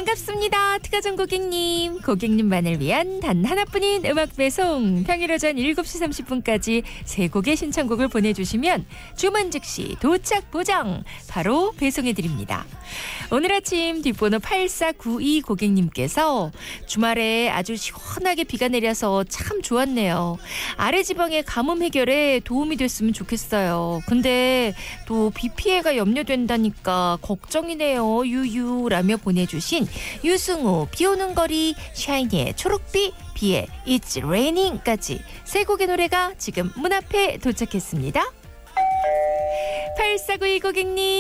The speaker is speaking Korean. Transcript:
반갑습니다. 특가정 고객님만을 위한 단 하나뿐인 음악 배송. 평일 오전 7시 30분까지 세 곡의 신청곡을 보내주시면 주문 즉시 도착 보장 바로 배송해드립니다. 오늘 아침 뒷번호 8492 고객님께서 주말에 아주 시원하게 비가 내려서 참 좋았네요. 아래 지방의 가뭄 해결에 도움이 됐으면 좋겠어요. 근데 또 비 피해가 염려된다니까 걱정이네요. 유유라며 보내주신 유승우 비 오는 거리, 샤이니의 초록비, 비의 It's Raining까지 세 곡의 노래가 지금 문 앞에 도착했습니다. 8492 고객님